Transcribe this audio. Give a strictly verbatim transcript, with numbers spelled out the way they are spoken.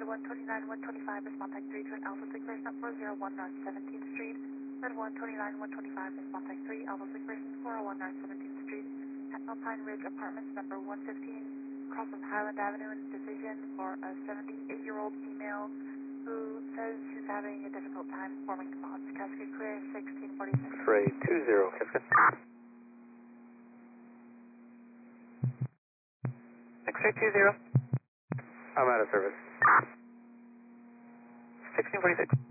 one twenty-nine, one twenty-five, respond type three to an Alpha Sig person at four oh one North seventeenth Street. Red one twenty-nine, one twenty-five, respond type three, Alpha Sig person four oh one North seventeenth Street. At Alpine Ridge Apartments, number one fifteen, across from Highland Avenue in Decision for a seventy-eight-year-old female who says she's having a difficult time forming bonds. Cascade Clear, sixteen forty-six. Freight two zero, Cascade. X-ray two zero. I'm out of service. sixteen forty-six.